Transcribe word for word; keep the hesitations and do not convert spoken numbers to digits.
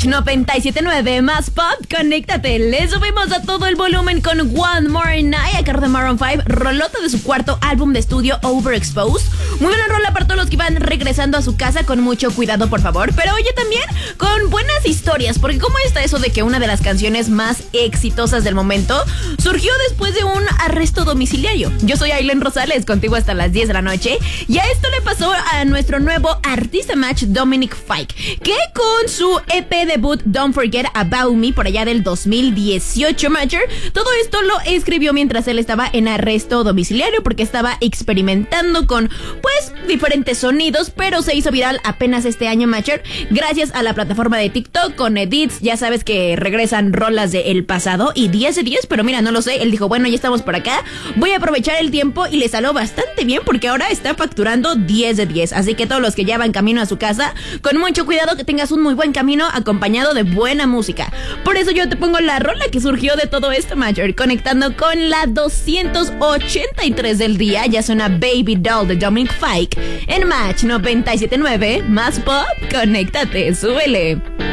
Match noventa y siete punto nueve más pop, conéctate. Le subimos a todo el volumen con One More Night a cargo de Maroon cinco, rolota de su cuarto álbum de estudio Overexposed. Muy buena rola para todos los que van regresando a su casa, con mucho cuidado, por favor. Pero oye, también con buenas historias, porque ¿cómo está eso de que una de las canciones más exitosas del momento surgió después de un arresto domiciliario? Yo soy Aileen Rosales, contigo hasta las diez de la noche, y a esto le pasó a nuestro nuevo artista Match, Dominic Fike, que con su E P debut Don't Forget About Me por allá del dos mil dieciocho, Matcher, todo esto lo escribió mientras él estaba en arresto domiciliario, porque estaba experimentando con pues diferentes sonidos, pero se hizo viral apenas este año, Matcher, gracias a la plataforma de TikTok con edits. Ya sabes que regresan rolas del pasado y diez de diez, pero mira, no lo sé, él dijo, bueno, ya estamos por acá, voy a aprovechar el tiempo, y le salió bastante bien porque ahora está facturando diez de diez, así que todos los que ya van camino a su casa, con mucho cuidado, que tengas un muy buen camino acompañado de buena música. Por eso yo te pongo la rola que surgió de todo esto, Major, conectando con la doscientos ochenta y tres del día. Ya suena Baby Doll de Dominic Fike en Match noventa y siete punto nueve más pop, conéctate, súbele.